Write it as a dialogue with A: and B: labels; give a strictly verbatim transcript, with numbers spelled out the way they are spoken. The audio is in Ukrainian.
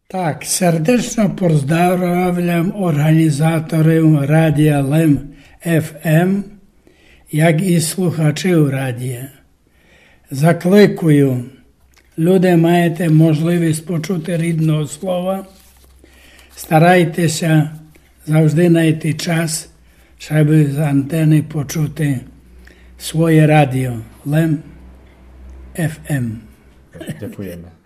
A: Так, сердечно поздравляємо організаторів Радіо Лем еф ем, як і слухачів радіо. Закликую, люди маєте можливість почути рідного слова, старайтеся завжди знайти час, щоб з антени почути своє радіо Лем еф ем.
B: Дякуємо.